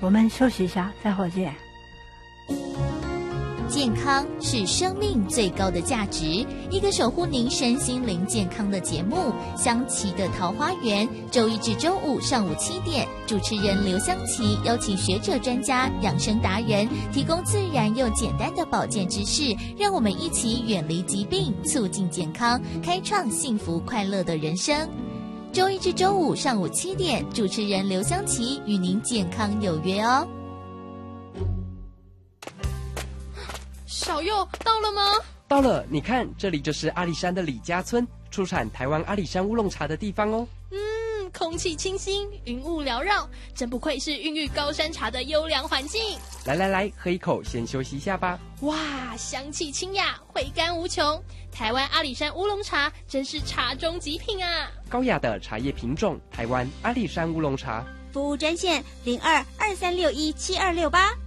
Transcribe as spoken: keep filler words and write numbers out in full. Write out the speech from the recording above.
我们休息一下，再会见。 健康是生命最高的价值，一个守护您身心灵健康的节目《香琪的桃花源》，周一至周五上午七点，主持人刘香琪邀请学者专家、养生达人，提供自然又简单的保健知识，让我们一起远离疾病，促进健康，开创幸福快乐的人生。周一至周五上午七点，主持人刘香琪与您健康有约哦。 小佑到了吗？ 到了，你看，这里就是阿里山的李家村，出产台湾阿里山乌龙茶的地方哦。 嗯，空气清新，云雾缭绕，真不愧是孕育高山茶的优良环境。 来来来，喝一口，先休息一下吧。 哇，香气清雅，回甘无穷。台湾阿里山乌龙茶真是茶中极品啊！ 高雅的茶叶品种，台湾阿里山乌龙茶。 服务专线零二二三六一七二六八。